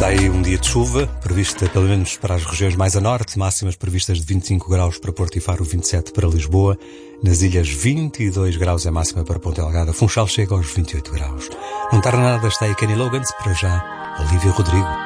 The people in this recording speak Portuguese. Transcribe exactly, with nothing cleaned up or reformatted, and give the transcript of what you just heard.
Está aí um dia de chuva, prevista pelo menos para as regiões mais a norte, máximas previstas de vinte e cinco graus para Porto e Faro, vinte e sete para Lisboa. Nas ilhas, vinte e dois graus é máxima para Ponta Delgada. Funchal chega aos vinte e oito graus. Não tarda nada, está aí Kenny Loggins, para já, Olivia Rodrigo.